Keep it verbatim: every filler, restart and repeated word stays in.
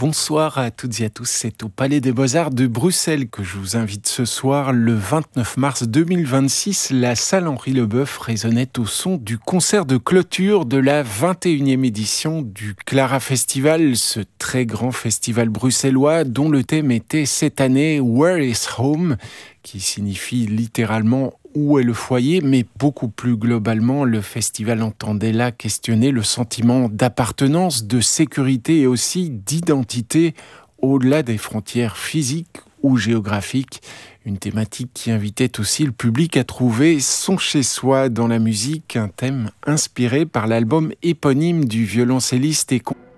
Bonsoir à toutes et à tous, c'est au Palais des Beaux-Arts de Bruxelles que je vous invite ce soir. Le vingt-neuf mars deux mille vingt-six, la salle Henri Leboeuf résonnait au son du concert de clôture de la vingt et unième édition du Clara Festival, ce très grand festival bruxellois dont le thème était cette année « Where is Home ?» qui signifie littéralement « Où est le foyer ?», mais beaucoup plus globalement, le festival entendait là questionner le sentiment d'appartenance, de sécurité et aussi d'identité au-delà des frontières physiques ou géographiques. Une thématique qui invitait aussi le public à trouver son chez-soi dans la musique, un thème inspiré par l'album éponyme du violoncelliste et compositeur